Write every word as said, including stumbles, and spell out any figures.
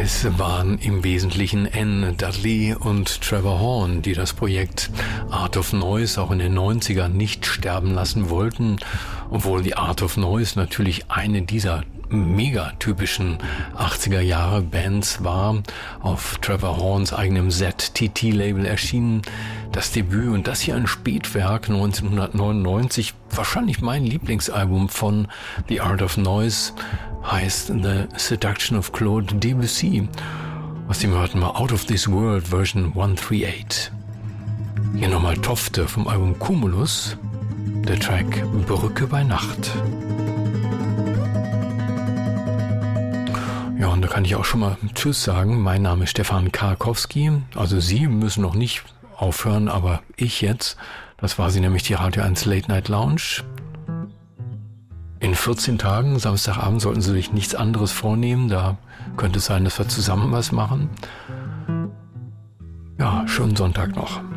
Es waren im Wesentlichen Anne Dudley und Trevor Horn, die das Projekt Art of Noise auch in den neunzigern nicht sterben lassen wollten, obwohl die Art of Noise natürlich eine dieser megatypischen achtziger Jahre Bands war, auf Trevor Horns eigenem Z T T-Label erschienen. Das Debüt und das hier ein Spätwerk neunzehnhundertneunundneunzig, wahrscheinlich mein Lieblingsalbum von The Art of Noise, heißt The Seduction of Claude Debussy. Aus dem hörten wir Out of This World Version hundertachtunddreißig. Hier nochmal Tofte vom Album Cumulus, der Track Brücke bei Nacht. Ja, und da kann ich auch schon mal Tschüss sagen. Mein Name ist Stefan Karkowski. Also Sie müssen noch nicht aufhören, aber ich jetzt. Das war sie nämlich, die Radio eins Late Night Lounge. In vierzehn Tagen, Samstagabend, sollten Sie sich nichts anderes vornehmen. Da könnte es sein, dass wir zusammen was machen. Ja, schönen Sonntag noch.